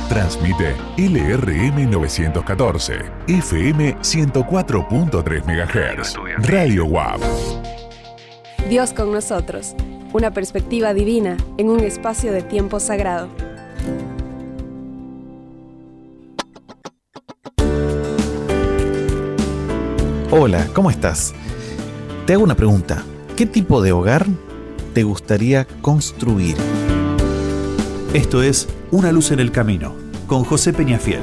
Transmite LRM 914, FM 104.3 MHz, Radio WAP. Dios con nosotros, una perspectiva divina en un espacio de tiempo sagrado. Hola, ¿cómo estás? Te hago una pregunta. ¿Qué tipo de hogar te gustaría construir? Esto es Una luz en el camino, con José Peñafiel.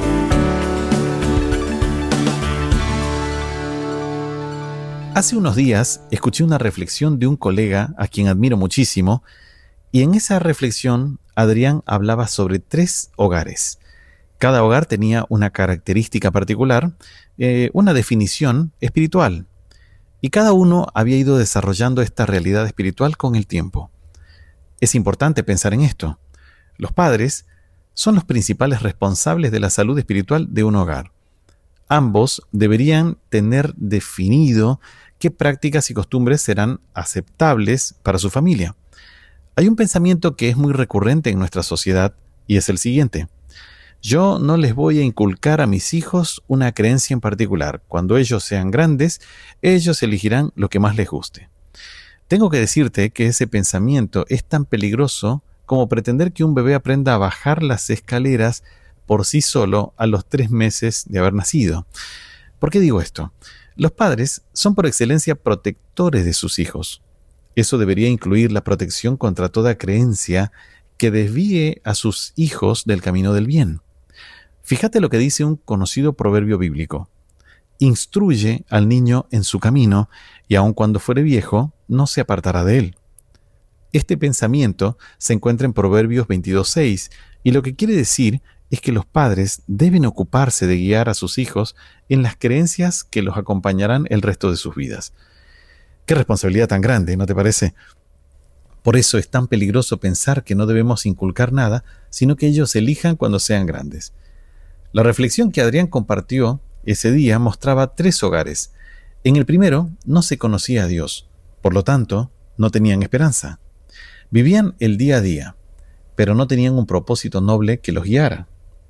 Hace unos días escuché una reflexión de un colega a quien admiro muchísimo, y en esa reflexión Adrián hablaba sobre 3 hogares. Cada hogar tenía una característica particular, una definición espiritual, y cada uno había ido desarrollando esta realidad espiritual con el tiempo. Es importante pensar en esto. Los padres son los principales responsables de la salud espiritual de un hogar. Ambos deberían tener definido qué prácticas y costumbres serán aceptables para su familia. Hay un pensamiento que es muy recurrente en nuestra sociedad y es el siguiente: yo no les voy a inculcar a mis hijos una creencia en particular. Cuando ellos sean grandes, ellos elegirán lo que más les guste. Tengo que decirte que ese pensamiento es tan peligroso como pretender que un bebé aprenda a bajar las escaleras por sí solo a los 3 meses de haber nacido. ¿Por qué digo esto? Los padres son por excelencia protectores de sus hijos. Eso debería incluir la protección contra toda creencia que desvíe a sus hijos del camino del bien. Fíjate lo que dice un conocido proverbio bíblico: instruye al niño en su camino, y aun cuando fuere viejo, no se apartará de él. Este pensamiento se encuentra en Proverbios 22:6, y lo que quiere decir es que los padres deben ocuparse de guiar a sus hijos en las creencias que los acompañarán el resto de sus vidas. Qué responsabilidad tan grande, ¿no te parece? Por eso es tan peligroso pensar que no debemos inculcar nada, sino que ellos elijan cuando sean grandes. La reflexión que Adrián compartió ese día mostraba 3 hogares. En el primero no se conocía a Dios, por lo tanto, no tenían esperanza. Vivían el día a día, pero no tenían un propósito noble que los guiara.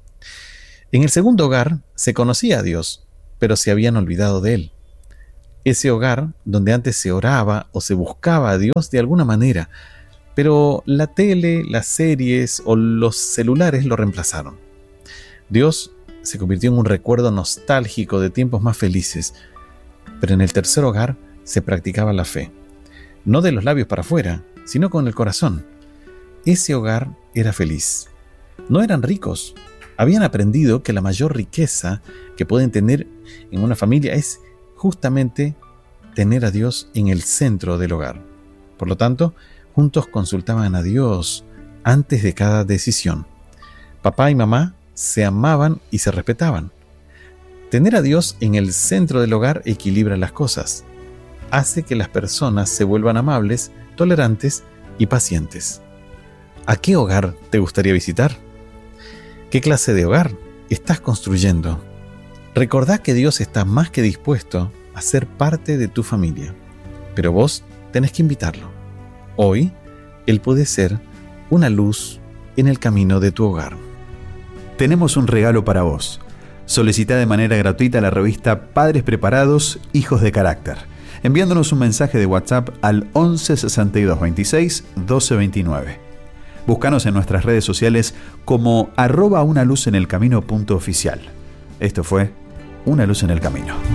En el segundo hogar se conocía a Dios, pero se habían olvidado de Él. Ese hogar donde antes se oraba o se buscaba a Dios de alguna manera, pero la tele, las series o los celulares lo reemplazaron. Dios se convirtió en un recuerdo nostálgico de tiempos más felices, pero en el tercer hogar se practicaba la fe, no de los labios para afuera, sino con el corazón. Ese hogar era feliz. No eran ricos. Habían aprendido que la mayor riqueza que pueden tener en una familia es justamente tener a Dios en el centro del hogar. Por lo tanto, juntos consultaban a Dios antes de cada decisión. Papá y mamá se amaban y se respetaban. Tener a Dios en el centro del hogar equilibra las cosas. Hace que las personas se vuelvan amables, tolerantes y pacientes. ¿A qué hogar te gustaría visitar? ¿Qué clase de hogar estás construyendo? Recordá que Dios está más que dispuesto a ser parte de tu familia, pero vos tenés que invitarlo. Hoy, Él puede ser una luz en el camino de tu hogar. Tenemos un regalo para vos. Solicita de manera gratuita la revista Padres Preparados, Hijos de Carácter, enviándonos un mensaje de WhatsApp al 11 62 26 12 29. Búscanos en nuestras redes sociales como @unaluzenelcamino.oficial. Esto fue Una Luz en el Camino.